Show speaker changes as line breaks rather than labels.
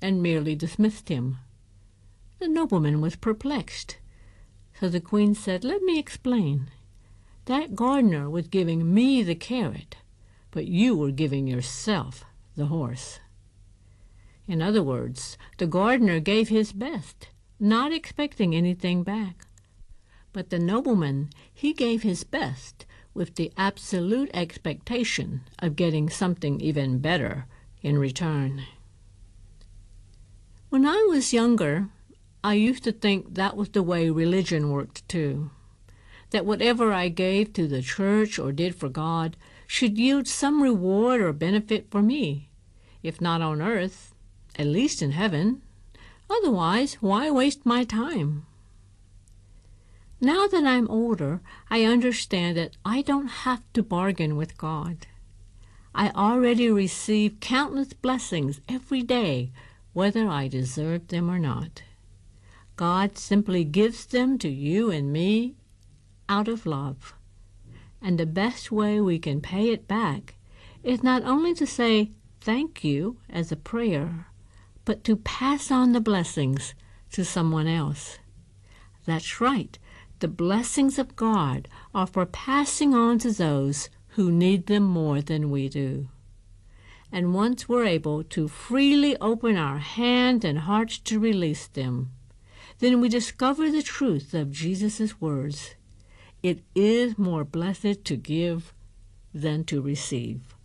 and merely dismissed him. The nobleman was perplexed. So the queen said, "Let me explain. That gardener was giving me the carrot, but you were giving yourself the horse." In other words, the gardener gave his best, not expecting anything back. But the nobleman, he gave his best with the absolute expectation of getting something even better in return. When I was younger, I used to think that was the way religion worked too, that whatever I gave to the church or did for God should yield some reward or benefit for me, if not on earth, at least in heaven. Otherwise, why waste my time? Now that I'm older, I understand that I don't have to bargain with God. I already receive countless blessings every day, whether I deserve them or not. God simply gives them to you and me out of love. And the best way we can pay it back is not only to say thank you as a prayer, but to pass on the blessings to someone else. That's right. The blessings of God are for passing on to those who need them more than we do. And once we're able to freely open our hands and hearts to release them, then we discover the truth of Jesus' words. It is more blessed to give than to receive.